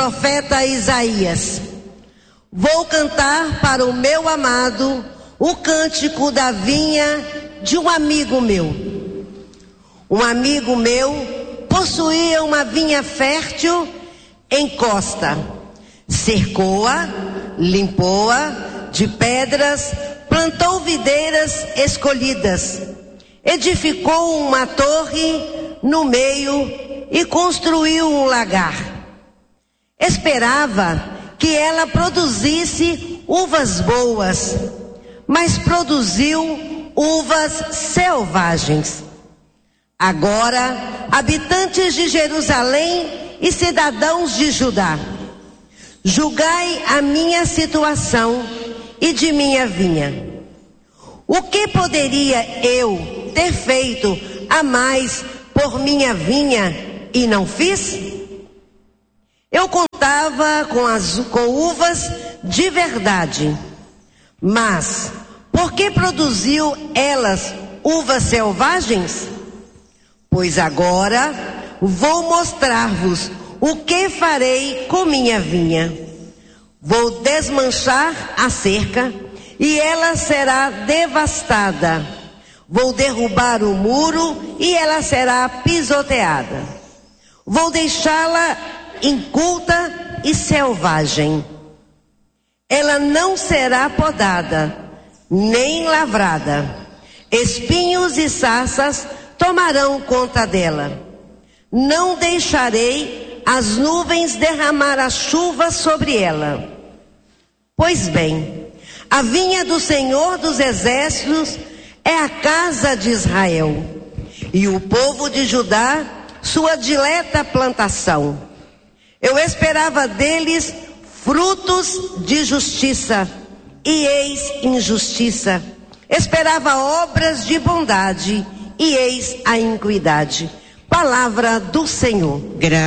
profeta Isaías: vou cantar para o meu amado o cântico da vinha de um amigo meu. Um amigo meu possuía uma vinha fértil em costa. Cercou-a, limpou-a de pedras, plantou videiras escolhidas, edificou uma torre no meio e construiu um lagar. Esperava que ela produzisse uvas boas, mas produziu uvas selvagens. Agora, habitantes de Jerusalém e cidadãos de Judá, julgai a minha situação e de minha vinha. O que poderia eu ter feito a mais por minha vinha e não fiz? Eu contava com uvas de verdade, mas por que produziu elas uvas selvagens? Pois agora vou mostrar-vos o que farei com minha vinha. Vou desmanchar a cerca e ela será devastada. Vou derrubar o muro e ela será pisoteada. Vou deixá-la inculta e selvagem. Ela não será podada, nem lavrada. Espinhos e sarças tomarão conta dela. Não deixarei as nuvens derramar a chuva sobre ela. Pois bem, a vinha do Senhor dos Exércitos é a casa de Israel, e o povo de Judá sua dileta plantação. Eu esperava deles frutos de justiça, e eis injustiça. Esperava obras de bondade, e eis a iniquidade. Palavra do Senhor.